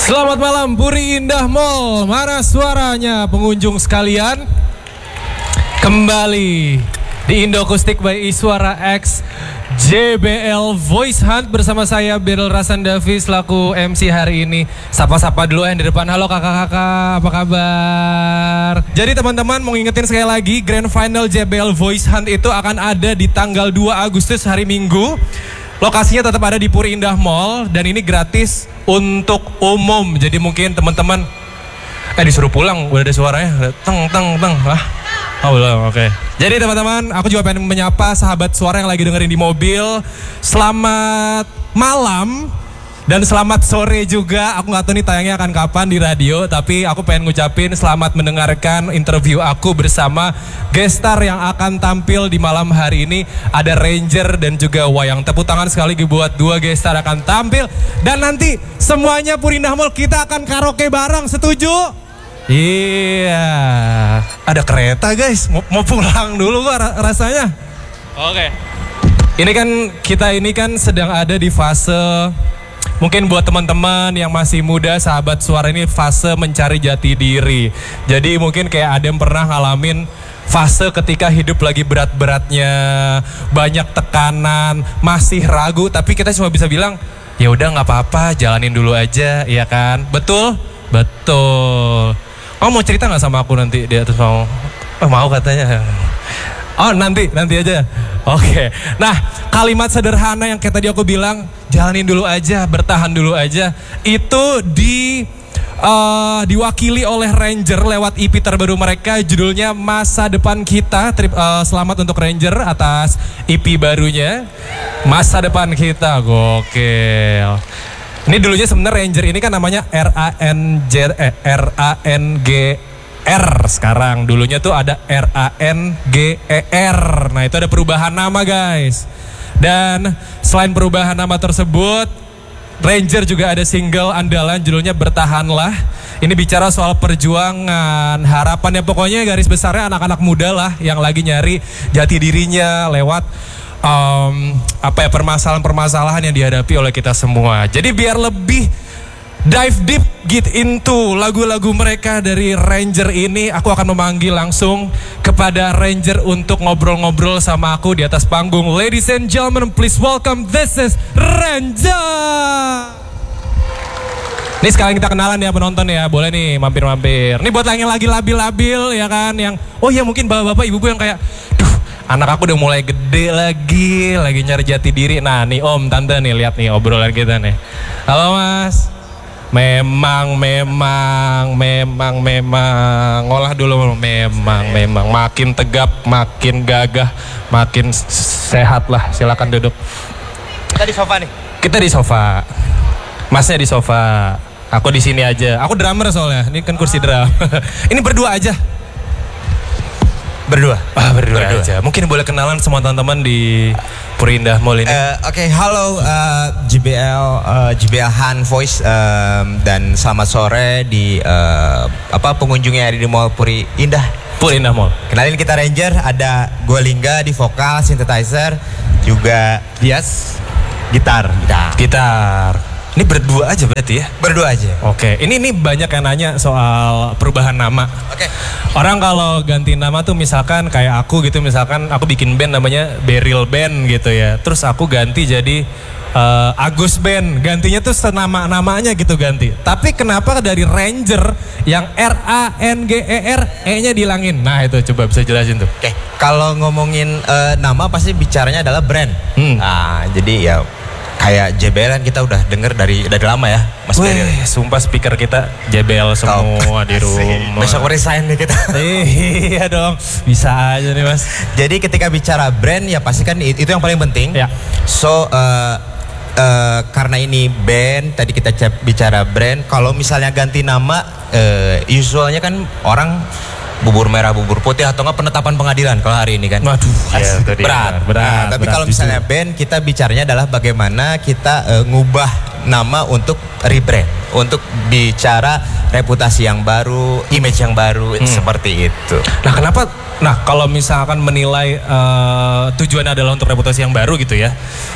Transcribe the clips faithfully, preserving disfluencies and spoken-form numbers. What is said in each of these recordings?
Selamat malam Puri Indah Mall. Mana suaranya pengunjung sekalian? Kembali di Indo Acoustic by Iswara X J B L Voice Hunt bersama saya Beryl Rasandavi selaku M C hari ini. Sapa-sapa dulu yang di depan. Halo kakak-kakak, apa kabar? Jadi teman-teman mau ngingetin sekali lagi, Grand Final J B L Voice Hunt itu akan ada di tanggal dua Agustus hari Minggu. Lokasinya tetap ada di Puri Indah Mall dan ini gratis untuk umum. Jadi mungkin teman-teman eh disuruh pulang, udah ada suaranya. Teng teng teng. Ah. Oh belum, oke. Okay. Jadi teman-teman, aku juga pengen menyapa sahabat suara yang lagi dengerin di mobil. Selamat malam dan selamat sore juga. Aku gak tahu nih tayangnya akan kapan di radio, tapi aku pengen ngucapin selamat mendengarkan interview aku bersama guest star yang akan tampil di malam hari ini. Ada Ranger dan juga Wayang. Tepuk tangan sekali buat dua guest star akan tampil. Dan nanti semuanya Puri Indah Mall kita akan karaoke bareng, setuju? Iya, ada kereta guys, mau, mau pulang dulu gua rasanya. Oke. Ini kan kita ini kan sedang ada di fase, mungkin buat teman-teman yang masih muda, sahabat suara ini fase mencari jati diri. Jadi mungkin kayak ada yang pernah ngalamin fase ketika hidup lagi berat-beratnya, banyak tekanan, masih ragu, tapi kita cuma bisa bilang, ya udah nggak apa-apa, jalanin dulu aja, iya kan? Betul? Betul. Kamu mau cerita nggak sama aku nanti di atas mau? Oh, mau katanya. Oh nanti, nanti aja. Oke. Nah kalimat sederhana yang kayak tadi aku bilang, jalanin dulu aja, bertahan dulu aja. Itu di uh, diwakili oleh Ranger lewat E P terbaru mereka, judulnya Masa Depan Kita. Trip, uh, selamat untuk Ranger atas E P barunya, Masa Depan Kita. Gokil. Ini dulunya sebenarnya Ranger ini kan namanya R A N J eh, R A N G R sekarang. Dulunya tuh ada R A N G E R. Nah itu ada perubahan nama guys. Dan selain perubahan nama tersebut, Ranger juga ada single andalan judulnya Bertahanlah. Ini bicara soal perjuangan, harapannya pokoknya garis besarnya anak-anak muda lah yang lagi nyari jati dirinya lewat Um, apa ya permasalahan-permasalahan yang dihadapi oleh kita semua. Jadi biar lebih dive deep get into lagu-lagu mereka dari Ranger ini, aku akan memanggil langsung kepada Ranger untuk ngobrol-ngobrol sama aku di atas panggung. Ladies and gentlemen, please welcome, this is Ranger. Ini sekalian kita kenalan ya penonton ya, boleh nih mampir-mampir. Ini buat yang lagi labil-labil ya kan, yang oh ya mungkin bapak-bapak ibu-ibu yang kayak anak aku udah mulai gede lagi, lagi nyari jati diri. Nah nih om, tante nih, lihat nih obrolan kita nih. Halo mas. Memang, memang, memang, memang. Ngolah dulu, memang, memang. Makin tegap, makin gagah, makin sehat lah. Silakan duduk. Kita di sofa nih. Kita di sofa. Masnya di sofa. Aku di sini aja. Aku drummer soalnya. Ini kan kursi drum. Ini berdua aja. Berdua? Ah, berdua, berdua aja. Mungkin boleh kenalan semua teman-teman di Puri Indah Mall ini. Uh, Oke, okay, halo uh, J B L, uh, J B L Hunt Voice um, dan selamat sore di uh, apa pengunjungnya ada di Mall Puri Indah. Puri Indah Mall. Kenalin kita Ranger, ada gue Lingga di vokal, synthesizer, juga Dias gitar. Gitar. Gitar. Ini berdua aja berarti ya? Berdua aja. Oke, ini ini banyak yang nanya soal perubahan nama. Oke. Orang kalau ganti nama tuh misalkan kayak aku gitu, misalkan aku bikin band namanya Beryl Band gitu ya. Terus aku ganti jadi uh, Agus Band. Gantinya tuh senama-namanya gitu ganti. Tapi kenapa dari Ranger yang R A N G E R E-nya dihilangin? Nah itu coba bisa jelasin tuh. Oke, kalau ngomongin uh, nama pasti bicaranya adalah brand. Hmm. Nah, jadi ya kayak J B L kan kita udah denger dari dari lama ya, Mas Beryl. Sumpah speaker kita J B L semua di rumah. Besok resign nih kita. Iya dong, bisa aja nih Mas. Jadi ketika bicara brand ya pasti kan itu yang paling penting. Ya. So uh, uh, karena ini band, tadi kita bicara brand. Kalau misalnya ganti nama, uh, usualnya kan orang bubur merah, bubur putih, atau nggak penetapan pengadilan kalau hari ini kan. Waduh, ya, berat. berat. Nah, tapi kalau misalnya band, kita bicaranya adalah bagaimana kita uh, ngubah nama untuk rebrand, untuk bicara reputasi yang baru, image yang baru, hmm. seperti itu. Nah, kenapa? Nah, kalau misalkan menilai uh, tujuannya adalah untuk reputasi yang baru gitu ya.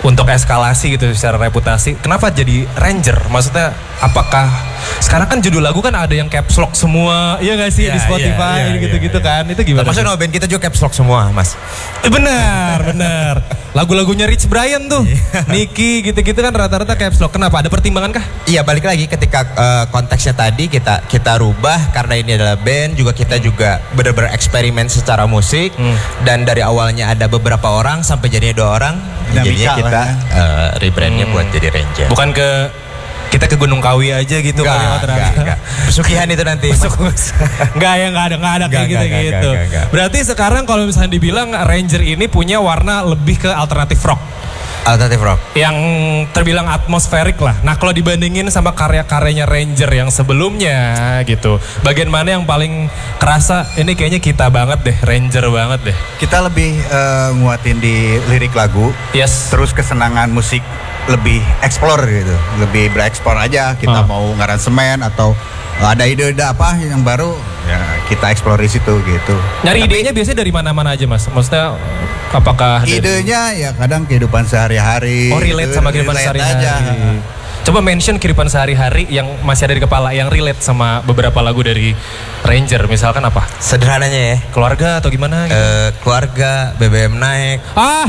untuk eskalasi gitu secara reputasi. Kenapa jadi Ranger? Maksudnya apakah sekarang kan judul lagu kan ada yang caps lock semua, iya gak sih Ya, di Spotify ya, ya, gitu-gitu ya, ya. kan? Itu gimana? Termasuk nama band kita juga caps lock semua, Mas. Eh, benar, benar. Lagu-lagunya Rich Brian tuh, Nicky gitu-gitu kan rata-rata caps lock. Kenapa? Ada pertimbangan kah? Iya, balik lagi ketika uh, konteksnya tadi kita kita rubah karena ini adalah band, juga kita juga benar-benar eksperimen secara musik Hmm. dan dari awalnya ada beberapa orang sampai jadinya dua orang, Dinamika jadinya lah kita ya. uh, rebrandnya Hmm. buat jadi Ranger. Bukan ke kita ke Gunung Kawi aja gitu Enggak, kali ya, ternyata. enggak, enggak. Pesugihan itu nanti. Enggak ya, enggak ada, enggak ada kayak Enggak, enggak, gitu-gitu. enggak, enggak, enggak. Berarti sekarang kalau misalnya dibilang Ranger ini punya warna lebih ke alternatif rock. Alternative rock. Yang terbilang atmosferik lah. Nah kalau dibandingin sama karya-karyanya Ranger yang sebelumnya gitu. Bagian mana yang paling kerasa ini kayaknya kita banget deh, Ranger banget deh. Kita lebih eh, nguatin di lirik lagu, Yes. terus kesenangan musik lebih explore gitu, lebih bereksplor aja. Kita Ah. mau ngaransemen atau ada ide-ide apa yang baru, ya kita explore di situ gitu. Nyari idenya biasanya dari mana-mana aja mas? Maksudnya apakah dari- Idenya ya kadang kehidupan sehari-hari. Oh relate gitu, sama kehidupan relate sehari-hari. aja. Coba mention kehidupan sehari-hari yang masih ada di kepala yang relate sama beberapa lagu dari Ranger. Misalkan apa? Sederhananya ya. Keluarga atau gimana gitu? Eh, keluarga, B B M naik, Ah!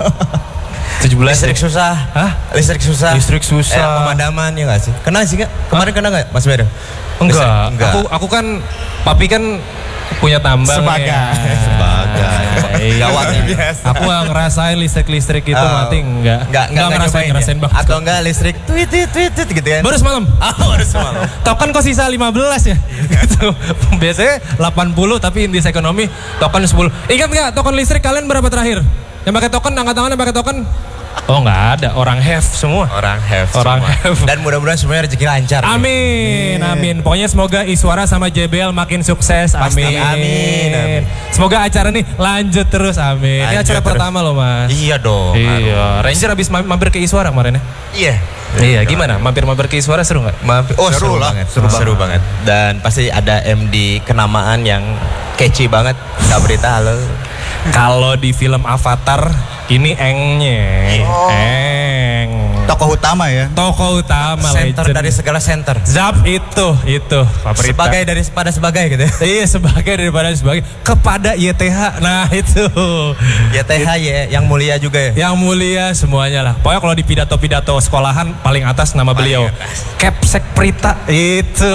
tujuh belas listrik susah. Hah? Listrik susah. Listrik susah. Eh, pemadaman ya nggak sih? Kena sih nggak? Kemarin kena nggak, Mas Beda? Enggak. Listrik? Enggak. Aku aku kan papi kan punya tambang Sebagai. ya. Sebagai. Iya. Gawat biasa. Aku nggak ngerasain listrik-listrik itu Oh. mati enggak. Enggak, enggak, ngerasain, nyobain ngerasain ya? banget. Atau enggak listrik tweet tweet tweet tweet gitu kan? Baru semalam. Oh, baru semalam. Token kok sisa lima belas ya? Gitu. Biasanya delapan puluh tapi indis ekonomi token sepuluh. Ingat nggak token listrik kalian berapa terakhir? Yang pakai token, angkat tangan yang pakai token? Oh nggak ada, orang have semua. Orang have Orang semua. have. Dan mudah-mudahan semuanya rezeki lancar. Amin, amin. Pokoknya semoga Iswara sama J B L makin sukses. Pasti, Amin. amin, amin. Semoga acara nih lanjut terus. Amin. Ini Lanjut acara terus. pertama loh mas. Iya dong. Iya. Ranger habis ma- mampir ke Iswara kemarin ya? Iya. Iya. Gimana? Mampir-mampir ke Iswara seru nggak? Mampir. Oh, seru, Seru lah, banget. seru Seru, banget. Dan pasti ada M D kenamaan yang catchy banget. Kak Berita, halo. Kalau di film Avatar ini engnya, Oh. eng. Tokoh utama ya. Tokoh utama Center legend. dari segala center. Zap itu, itu favorit. Sebagai dari pada sebagai gitu ya. Iya sebagai daripada sebagai kepada Y T H. Nah itu. Ya T H ya, yang mulia juga ya. Yang mulia semuanya lah. Pokoknya kalau di pidato-pidato sekolahan paling atas nama beliau. Kepsek Prita itu.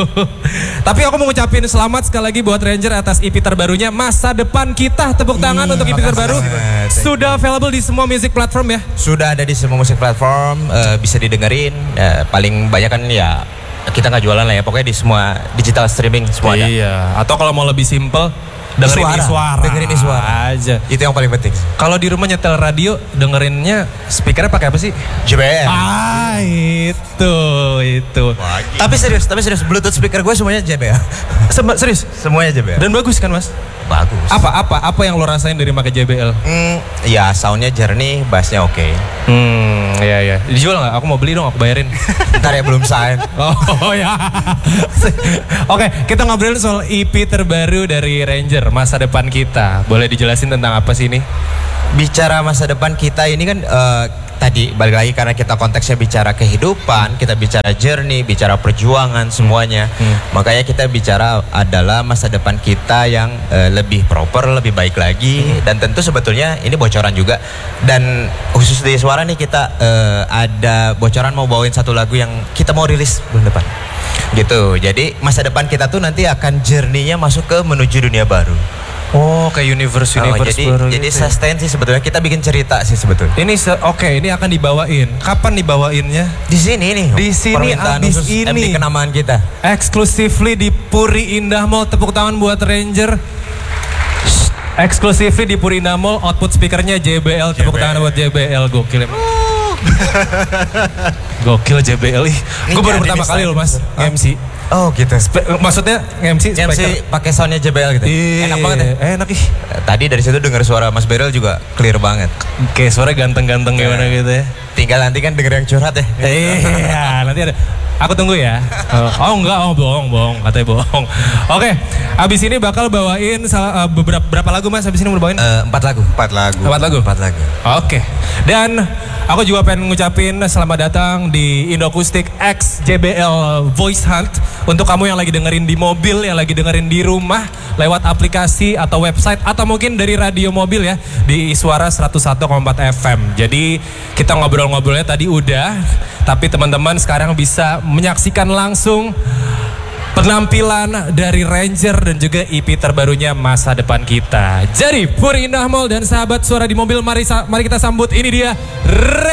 Tapi aku mau ngucapin selamat sekali lagi buat Ranger atas E P terbarunya Masa Depan Kita. Tepuk tangan untuk E P terbaru. banget. Sudah available di semua music platform ya. Sudah ada di semua musik platform, eh, bisa didengerin. Eh, paling banyak kan ya kita nggak jualan lah ya. Pokoknya di semua digital streaming semua ada. Iya. Atau kalau mau lebih simple dengerin Iswara. Iswara. Dengerin Iswara. aja. Itu yang paling penting. Kalau di rumah nyetel radio dengerinnya speakernya pakai apa sih? J B L. Ah itu itu. Tapi serius, tapi serius. Bluetooth speaker gue semuanya J B L. Sem- serius. Semuanya J B L. Dan bagus kan mas? Bagus. Apa apa apa yang lo rasain dari pakai J B L? Hmm, ya soundnya jernih, bassnya oke. Hmm, iya iya. Dijual nggak? Aku mau beli dong, aku bayarin. Ntar ya belum sign. Oh, oh ya. Oke, kita ngobrolin soal E P terbaru dari Ranger, Masa Depan Kita. Boleh dijelasin tentang apa sih ini? Bicara masa depan kita ini kan eh, tadi balik lagi karena kita konteksnya bicara kehidupan, kita bicara journey, bicara perjuangan semuanya. Hmm. Makanya kita bicara adalah masa depan kita yang eh, lebih proper, lebih baik lagi. Hmm. Dan tentu sebetulnya ini bocoran juga. Dan khusus di Suara nih kita eh, ada bocoran mau bawain satu lagu yang kita mau rilis bulan depan. Gitu. Jadi masa depan kita tuh nanti akan journey-nya masuk ke menuju dunia baru. Oh, kayak universe Oh, universe jadi baru jadi gitu ya. sustain sih sebetulnya, kita bikin cerita sih sebetulnya. Ini se- oke, ini akan dibawain. Kapan dibawainnya? Di sini nih. Di sini permintaan abis khusus M ini. D kenamaan kita. Exclusively di Puri Indah Mall. Tepuk tangan buat Ranger. Shh. Exclusively di Puri Indah Mall. Output speakernya J B L. Tepuk J B L. tangan buat J B L. Gokil emang. Gokil J B L ih. Ini Gue baru jadi pertama kali desain. loh mas M C. Oh gitu. Spe- maksudnya M C M C pakai soundnya J B L gitu. Iya, Enak banget ya. Enak ih. Tadi dari situ dengar suara Mas Beryl juga clear banget. Kayak suara ganteng-ganteng gimana Iya. gitu ya. Tinggal nanti kan denger yang curhat ya. Iya, nanti ada. Aku tunggu ya. Oh enggak, oh bohong, bohong, katanya bohong. Oke, abis ini bakal bawain salah, uh, beberapa berapa lagu mas? Abis ini mau bawain Eh, empat lagu. Empat lagu. empat lagu. Empat lagu. Oke, dan Aku juga pengen ngucapin selamat datang di Indoakustik X J B L Voice Hunt. Untuk kamu yang lagi dengerin di mobil, yang lagi dengerin di rumah, lewat aplikasi atau website, atau mungkin dari radio mobil ya, di Iswara seratus satu koma empat F M. Jadi kita ngobrol-ngobrolnya tadi udah, tapi teman-teman sekarang bisa menyaksikan langsung penampilan dari Ranger dan juga E P terbarunya masa depan kita. Jadi Puri Indah Mall dan sahabat Suara di Mobil, mari, mari kita sambut, ini dia